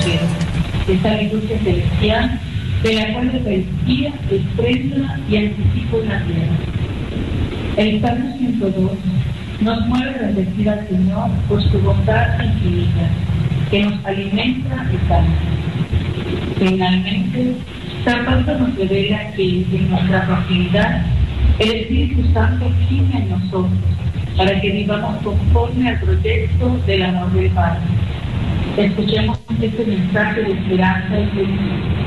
mensajero, esta liturgia celestial de la cual la Eucaristía expresa y anticipa la tierra. El Salmo 102 nos mueve a bendecir al Señor por su bondad infinita, que nos alimenta y sana. Finalmente, San Pablo nos revela que en nuestra fragilidad el Espíritu Santo gime en nosotros para que vivamos conforme al proyecto del amor del Padre. Escuchemos este mensaje de esperanza y felicidad.